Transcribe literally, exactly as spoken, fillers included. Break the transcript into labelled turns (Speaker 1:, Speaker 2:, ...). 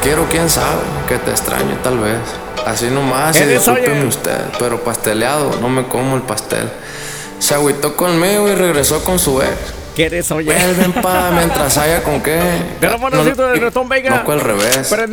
Speaker 1: quiero, quién sabe, que te extraño tal vez. Así nomás, y
Speaker 2: ¿Quieres, oye?
Speaker 1: discúlpeme usted, pero pasteleado, no me como el pastel. Se agüitó conmigo y regresó con su ex.
Speaker 2: ¿Quieres, oye?
Speaker 1: Vuelven pa' mientras haya con qué.
Speaker 2: De los bonecitos del Reggaetón, venga.
Speaker 1: No, fue al revés.
Speaker 2: Pero